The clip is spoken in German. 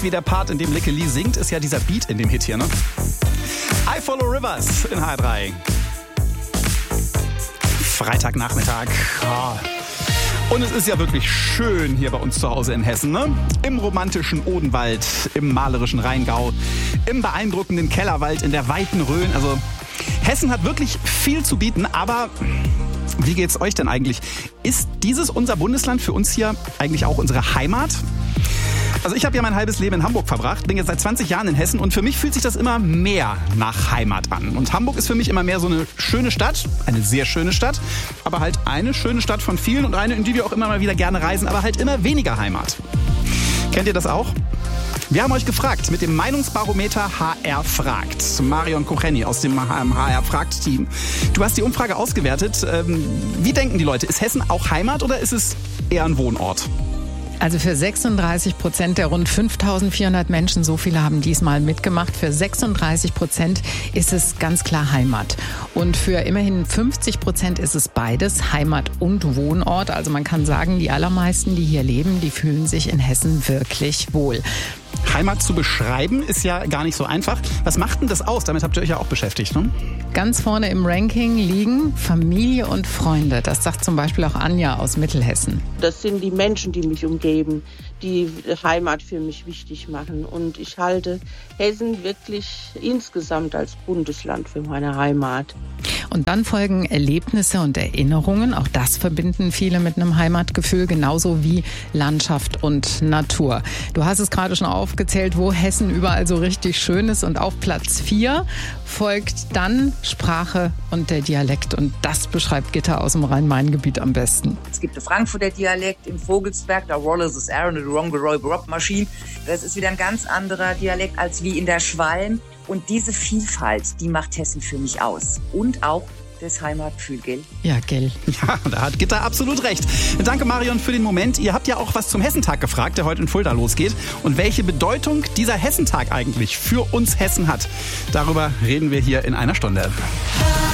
Wie der Part, in dem Lykke Li singt, ist ja dieser Beat in dem Hit hier, ne? I Follow Rivers in HR3. Freitagnachmittag. Oh. Und es ist ja wirklich schön hier bei uns zu Hause in Hessen, ne? Im romantischen Odenwald, im malerischen Rheingau, im beeindruckenden Kellerwald, in der weiten Rhön. Also Hessen hat wirklich viel zu bieten, aber wie geht's euch denn eigentlich? Ist dieses unser Bundesland für uns hier eigentlich auch unsere Heimat? Also ich habe ja mein halbes Leben in Hamburg verbracht, bin jetzt seit 20 Jahren in Hessen und für mich fühlt sich das immer mehr nach Heimat an. Und Hamburg ist für mich immer mehr so eine schöne Stadt, eine sehr schöne Stadt, aber halt eine schöne Stadt von vielen und eine, in die wir auch immer mal wieder gerne reisen, aber halt immer weniger Heimat. Kennt ihr das auch? Wir haben euch gefragt mit dem Meinungsbarometer HR fragt. Marion Kucheni aus dem HR fragt Team. Du hast die Umfrage ausgewertet. Wie denken die Leute? Ist Hessen auch Heimat oder ist es eher ein Wohnort? Also für 36% der rund 5.400 Menschen, so viele haben diesmal mitgemacht, für 36% ist es ganz klar Heimat. Und für immerhin 50% ist es beides, Heimat und Wohnort. Also man kann sagen, die allermeisten, die hier leben, die fühlen sich in Hessen wirklich wohl. Heimat zu beschreiben ist ja gar nicht so einfach. Was macht denn das aus? Damit habt ihr euch ja auch beschäftigt, ne? Ganz vorne im Ranking liegen Familie und Freunde. Das sagt zum Beispiel auch Anja aus Mittelhessen. Das sind die Menschen, die mich umgeben, die Heimat für mich wichtig machen. Und ich halte Hessen wirklich insgesamt als Bundesland für meine Heimat. Und dann folgen Erlebnisse und Erinnerungen. Auch das verbinden viele mit einem Heimatgefühl, genauso wie Landschaft und Natur. Du hast es gerade schon aufgezählt, wo Hessen überall so richtig schön ist. Und auf Platz 4 folgt dann Sprache und der Dialekt. Und das beschreibt Gitta aus dem Rhein-Main-Gebiet am besten. Es gibt den Frankfurter Dialekt im Vogelsberg, da Wallace is Aaron, the Rongeroy Rob Machine. Das ist wieder ein ganz anderer Dialekt als wie in der Schwalm. Und diese Vielfalt, die macht Hessen für mich aus. Und auch das Heimatgefühl, gell? Ja, gell. Ja, da hat Gitta absolut recht. Danke, Marion, für den Moment. Ihr habt ja auch was zum Hessentag gefragt, der heute in Fulda losgeht. Und welche Bedeutung dieser Hessentag eigentlich für uns Hessen hat, darüber reden wir hier in einer Stunde.